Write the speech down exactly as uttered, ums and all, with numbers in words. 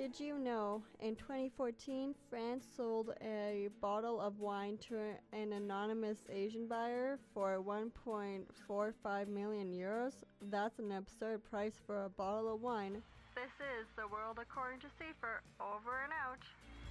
Did you know in twenty fourteen, France sold a bottle of wine to an anonymous Asian buyer for one point four five million euros? That's an absurd price for a bottle of wine. This is The World According to Seifer, over and out.